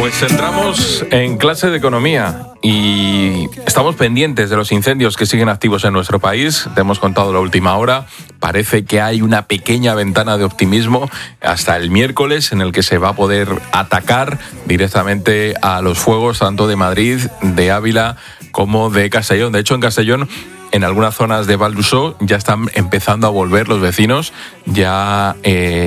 Pues entramos en clase de economía y estamos pendientes de los incendios que siguen activos en nuestro país. Te hemos contado la última hora. Parece que hay una pequeña ventana de optimismo hasta el miércoles en el que se va a poder atacar directamente a los fuegos tanto de Madrid, de Ávila como de Castellón. De hecho, en Castellón, en algunas zonas de Val d'Uixó ya están empezando a volver los vecinos, ya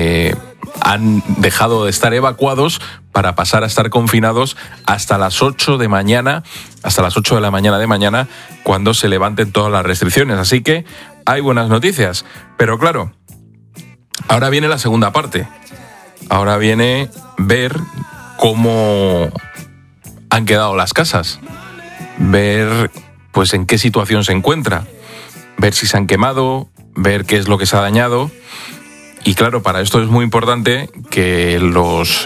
han dejado de estar evacuados para pasar a estar confinados hasta las 8 de mañana, hasta las 8 de la mañana de mañana, cuando se levanten todas las restricciones. Así que hay buenas noticias. Pero claro, ahora viene la segunda parte. Ahora viene ver cómo han quedado las casas, ver pues en qué situación se encuentra, ver si se han quemado, ver qué es lo que se ha dañado. Y claro, para esto es muy importante que los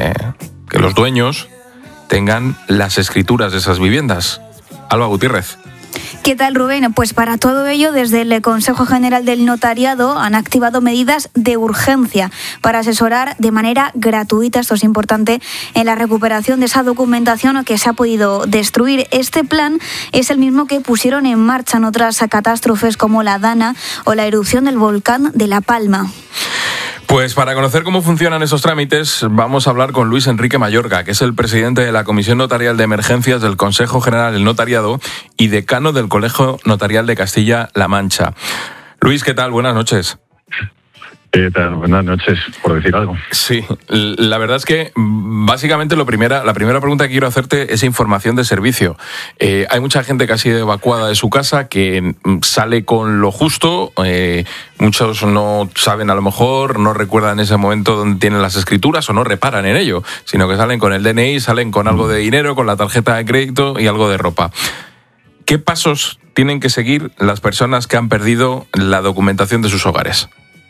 dueños tengan las escrituras de esas viviendas. Alba Gutiérrez. ¿Qué tal, Rubén? Pues para todo ello, desde el Consejo General del Notariado han activado medidas de urgencia para asesorar de manera gratuita, esto es importante, en la recuperación de esa documentación que se ha podido destruir. Este plan es el mismo que pusieron en marcha en otras catástrofes como la Dana o la erupción del volcán de La Palma. Pues para conocer cómo funcionan esos trámites vamos a hablar con Luis Enrique Mayorga, que es el presidente de la Comisión Notarial de Emergencias del Consejo General del Notariado y decano del Colegio Notarial de Castilla-La Mancha. Luis, ¿qué tal? Buenas noches. ¿Qué tal? Buenas noches, por decir algo. Sí, la verdad es que básicamente la primera pregunta que quiero hacerte es información de servicio. Hay mucha gente que ha sido evacuada de su casa, que sale con lo justo, muchos no saben a lo mejor, no recuerdan ese momento donde tienen las escrituras o no reparan en ello, sino que salen con el DNI, salen con algo de dinero, con la tarjeta de crédito y algo de ropa. ¿Qué pasos tienen que seguir las personas que han perdido la documentación de sus hogares?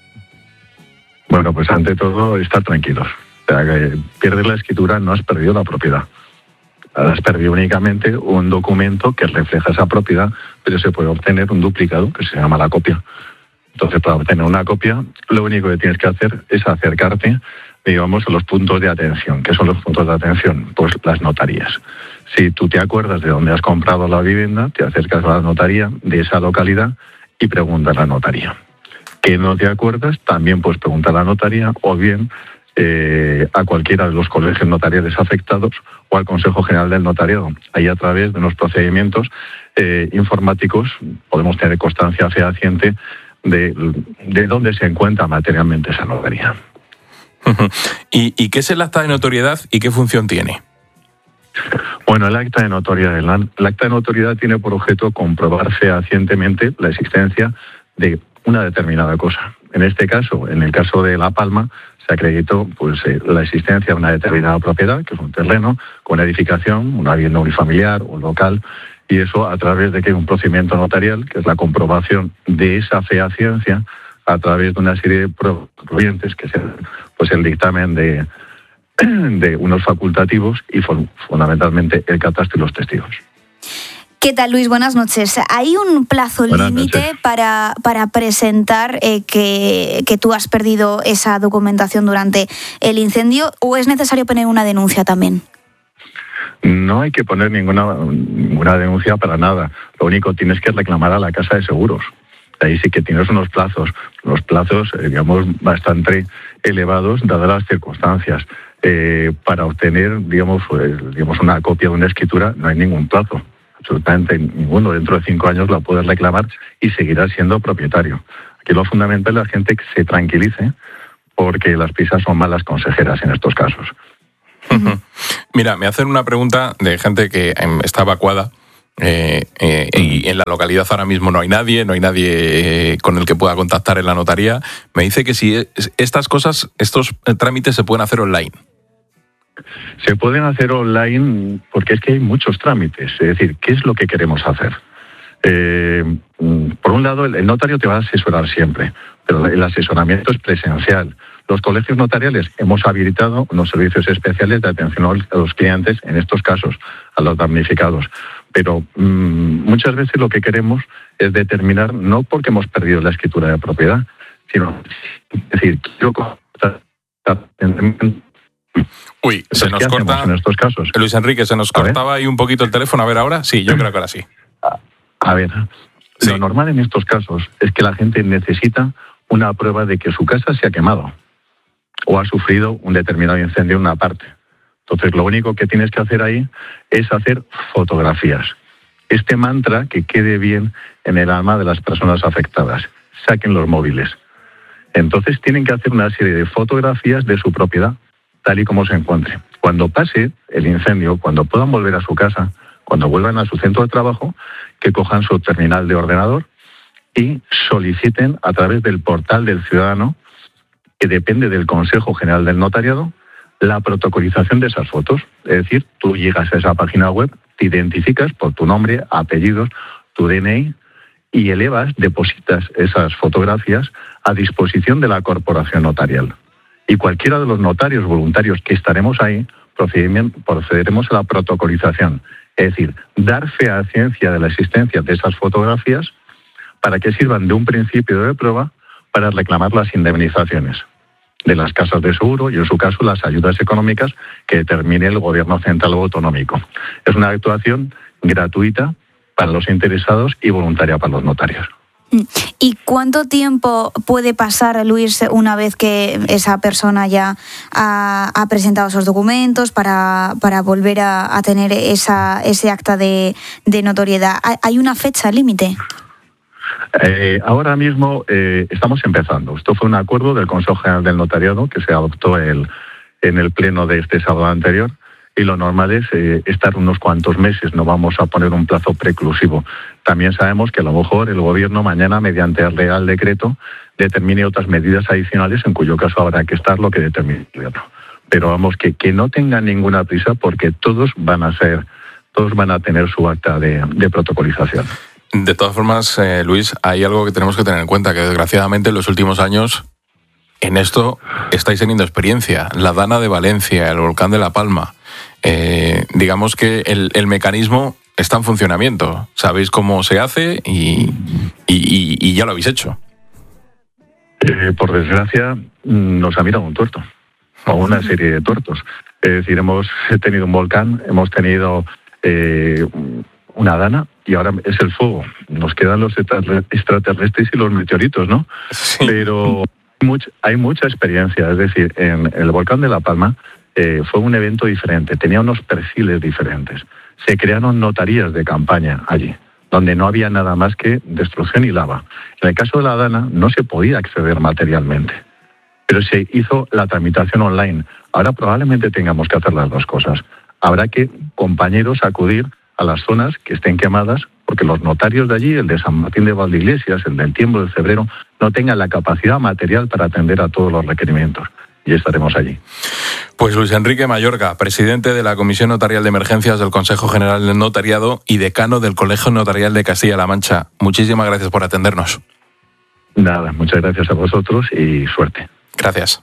Bueno, pues ante todo, estar tranquilos. O sea, que pierdes la escritura, no has perdido la propiedad. Has perdido únicamente un documento que refleja esa propiedad, pero se puede obtener un duplicado, que se llama la copia. Entonces, para obtener una copia, lo único que tienes que hacer es acercarte, digamos, a los puntos de atención. ¿Qué son los puntos de atención? Pues las notarías. Si tú te acuerdas de dónde has comprado la vivienda, te acercas a la notaría de esa localidad y preguntas a la notaría. Que no te acuerdas, también puedes preguntar a la notaría o bien a cualquiera de los colegios notariales afectados o al Consejo General del Notariado. Ahí, a través de unos procedimientos informáticos, podemos tener constancia fehaciente de dónde se encuentra materialmente esa notaría. ¿Y qué es el acta de notoriedad y qué función tiene? Bueno, el acta de notoriedad. El acta de notoriedad tiene por objeto comprobar fehacientemente la existencia de una determinada cosa. En este caso, en el caso de La Palma, se acreditó pues la existencia de una determinada propiedad, que es un terreno, con edificación, una vivienda unifamiliar, un local, y eso a través de que hay un procedimiento notarial, que es la comprobación de esa fehaciencia a través de una serie de provenientes, que es pues el dictamen de unos facultativos y fundamentalmente el catastro y los testigos. ¿Qué tal, Luis? Buenas noches. ¿Hay un plazo límite para presentar que tú has perdido esa documentación durante el incendio o es necesario poner una denuncia también? No hay que poner ninguna denuncia para nada. Lo único que tienes que reclamar a la Casa de Seguros. Ahí sí que tienes unos plazos, digamos, bastante elevados dadas las circunstancias. Para obtener, digamos, una copia de una escritura no hay ningún plazo. Absolutamente ninguno. Dentro de 5 años la puedes reclamar y seguirás siendo propietario. Aquí lo fundamental es la gente que se tranquilice, porque las prisas son malas consejeras en estos casos. Mira, me hacen una pregunta de gente que está evacuada y en la localidad ahora mismo no hay nadie con el que pueda contactar en la notaría. Me dice que si estos trámites se pueden hacer online. Se pueden hacer online porque es que hay muchos trámites. Es decir, ¿qué es lo que queremos hacer? Por un lado, el notario te va a asesorar siempre, pero el asesoramiento es presencial. Los colegios notariales hemos habilitado unos servicios especiales de atención a los clientes, en estos casos, a los damnificados. Pero muchas veces lo que queremos es determinar, no porque hemos perdido la escritura de propiedad, sino, es decir, quiero Uy, se nos corta en estos casos. Luis Enrique, se nos cortaba ahí un poquito el teléfono. A ver ahora. Sí, yo creo que ahora sí. A ver, sí. Lo normal en estos casos es que la gente necesita una prueba de que su casa se ha quemado o ha sufrido un determinado incendio en una parte. Entonces, lo único que tienes que hacer ahí es hacer fotografías. Este mantra que quede bien en el alma de las personas afectadas. Saquen los móviles. Entonces, tienen que hacer una serie de fotografías de su propiedad, tal y como se encuentre. Cuando pase el incendio, cuando puedan volver a su casa, cuando vuelvan a su centro de trabajo, que cojan su terminal de ordenador y soliciten a través del portal del ciudadano, que depende del Consejo General del Notariado, la protocolización de esas fotos. Es decir, tú llegas a esa página web, te identificas por tu nombre, apellidos, tu DNI y depositas esas fotografías a disposición de la corporación notarial. Y cualquiera de los notarios voluntarios que estaremos ahí, procederemos a la protocolización. Es decir, dar fehaciència de la existencia de esas fotografías para que sirvan de un principio de prueba para reclamar las indemnizaciones de las casas de seguro y, en su caso, las ayudas económicas que determine el Gobierno central o autonómico. Es una actuación gratuita para los interesados y voluntaria para los notarios. ¿Y cuánto tiempo puede pasar, Luis, una vez que esa persona ya ha presentado esos documentos para volver a tener ese acta de notoriedad? ¿Hay una fecha límite? Ahora mismo estamos empezando. Esto fue un acuerdo del Consejo General del Notariado que se adoptó en el pleno de este sábado anterior, y lo normal es estar unos cuantos meses, no vamos a poner un plazo preclusivo. También sabemos que a lo mejor el Gobierno mañana, mediante el Real Decreto, determine otras medidas adicionales, en cuyo caso habrá que estar lo que determine el Gobierno. Pero vamos, que no tengan ninguna prisa, porque todos van a tener su acta de protocolización. De todas formas, Luis, hay algo que tenemos que tener en cuenta, que desgraciadamente en los últimos años en esto estáis teniendo experiencia. La Dana de Valencia, el volcán de La Palma. Digamos que el mecanismo está en funcionamiento. Sabéis cómo se hace y ya lo habéis hecho. Por desgracia, nos ha mirado un tuerto, o una serie de tuertos. Es decir, hemos tenido un volcán, hemos tenido una dana, y ahora es el fuego. Nos quedan los extraterrestres y los meteoritos, ¿no? Sí. Pero hay mucha experiencia. Es decir, en el volcán de La Palma fue un evento diferente, tenía unos perfiles diferentes. Se crearon notarías de campaña allí, donde no había nada más que destrucción y lava. En el caso de la Dana no se podía acceder materialmente, pero se hizo la tramitación online. Ahora probablemente tengamos que hacer las dos cosas. Habrá que, compañeros, acudir a las zonas que estén quemadas, porque los notarios de allí, el de San Martín de Valdeiglesias, el del Tiemblo del Cebrero, no tengan la capacidad material para atender a todos los requerimientos. Y estaremos allí. Pues Luis Enrique Mayorga, presidente de la Comisión Notarial de Emergencias del Consejo General del Notariado y decano del Colegio Notarial de Castilla-La Mancha. Muchísimas gracias por atendernos. Nada, muchas gracias a vosotros y suerte. Gracias.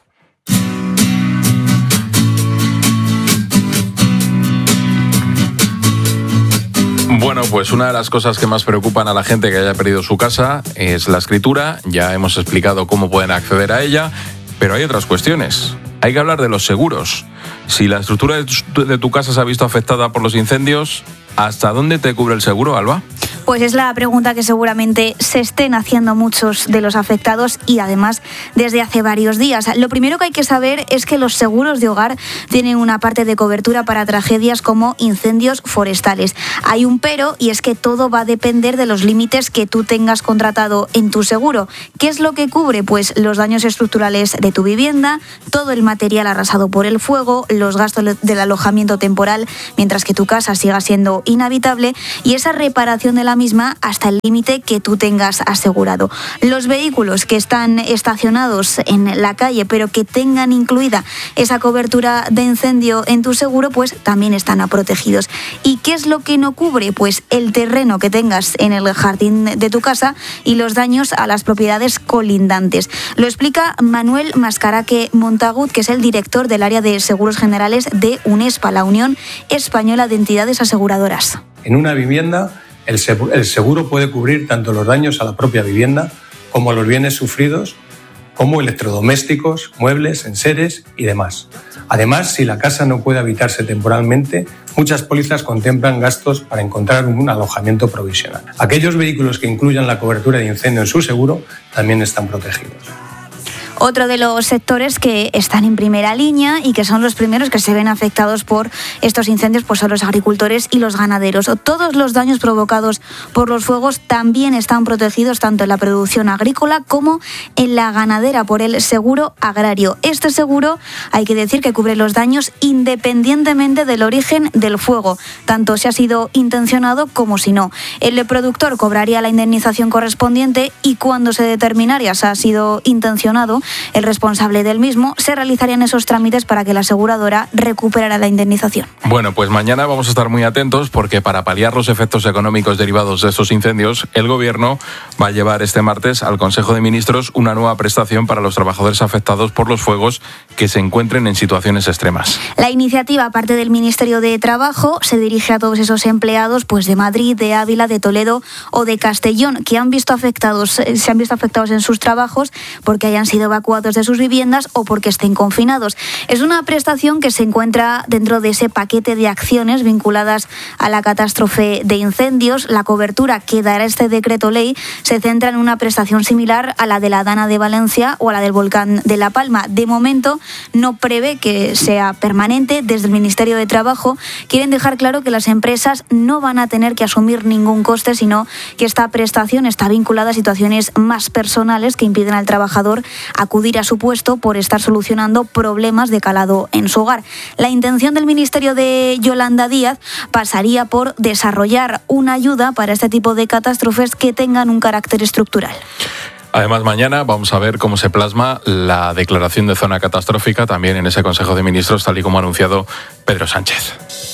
Bueno, pues una de las cosas que más preocupan a la gente que haya perdido su casa es la escritura. Ya hemos explicado cómo pueden acceder a ella, pero hay otras cuestiones. Hay que hablar de los seguros. Si la estructura de tu casa se ha visto afectada por los incendios, ¿hasta dónde te cubre el seguro, Alba? Pues es la pregunta que seguramente se estén haciendo muchos de los afectados y además desde hace varios días. Lo primero que hay que saber es que los seguros de hogar tienen una parte de cobertura para tragedias como incendios forestales. Hay un pero, y es que todo va a depender de los límites que tú tengas contratado en tu seguro. ¿Qué es lo que cubre? Pues los daños estructurales de tu vivienda, todo el material arrasado por el fuego, los gastos del alojamiento temporal mientras que tu casa siga siendo inhabitable y esa reparación de la misma hasta el límite que tú tengas asegurado. Los vehículos que están estacionados en la calle pero que tengan incluida esa cobertura de incendio en tu seguro, pues también están protegidos. ¿Y qué es lo que no cubre? Pues el terreno que tengas en el jardín de tu casa y los daños a las propiedades colindantes. Lo explica Manuel Mascaraque Montagut, que es el director del área de seguros generales de UNESPA, la Unión Española de Entidades Aseguradoras. En una vivienda, el seguro puede cubrir tanto los daños a la propia vivienda como a los bienes sufridos, como electrodomésticos, muebles, enseres y demás. Además, si la casa no puede habitarse temporalmente, muchas pólizas contemplan gastos para encontrar un alojamiento provisional. Aquellos vehículos que incluyan la cobertura de incendio en su seguro también están protegidos. Otro de los sectores que están en primera línea y que son los primeros que se ven afectados por estos incendios pues son los agricultores y los ganaderos. Todos los daños provocados por los fuegos también están protegidos tanto en la producción agrícola como en la ganadera por el seguro agrario. Este seguro, hay que decir que cubre los daños independientemente del origen del fuego, tanto si ha sido intencionado como si no. El productor cobraría la indemnización correspondiente y cuando se determinaría si ha sido intencionado, el responsable del mismo, se realizarían esos trámites para que la aseguradora recuperara la indemnización. Bueno, pues mañana vamos a estar muy atentos porque para paliar los efectos económicos derivados de estos incendios, el Gobierno va a llevar este martes al Consejo de Ministros una nueva prestación para los trabajadores afectados por los fuegos que se encuentren en situaciones extremas. La iniciativa, aparte del Ministerio de Trabajo, se dirige a todos esos empleados pues de Madrid, de Ávila, de Toledo o de Castellón que se han visto afectados en sus trabajos porque hayan sido evacuados de sus viviendas o porque estén confinados. Es una prestación que se encuentra dentro de ese paquete de acciones vinculadas a la catástrofe de incendios. La cobertura que dará este decreto ley se centra en una prestación similar a la de la Dana de Valencia o a la del volcán de La Palma. De momento no prevé que sea permanente. Desde el Ministerio de Trabajo quieren dejar claro que las empresas no van a tener que asumir ningún coste, sino que esta prestación está vinculada a situaciones más personales que impiden al trabajador acudir a su puesto por estar solucionando problemas de calado en su hogar. La intención del Ministerio de Yolanda Díaz pasaría por desarrollar una ayuda para este tipo de catástrofes que tengan un carácter estructural. Además, mañana vamos a ver cómo se plasma la declaración de zona catastrófica también en ese Consejo de Ministros, tal y como ha anunciado Pedro Sánchez.